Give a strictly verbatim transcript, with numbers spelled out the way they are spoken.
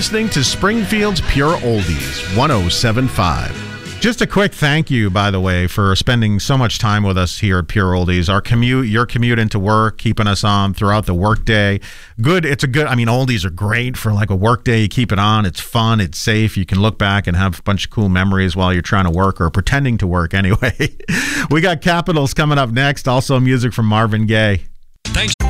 listening to Springfield's Pure Oldies, one oh seven point five. Just a quick thank you, by the way, for spending so much time with us here at Pure Oldies. Our commute, your commute into work, keeping us on throughout the workday. Good. It's a good, I mean, oldies are great for like a workday. You keep it on. It's fun. It's safe. You can look back and have a bunch of cool memories while you're trying to work or pretending to work anyway. We got Capitals coming up next. Also music from Marvin Gaye. Thanks.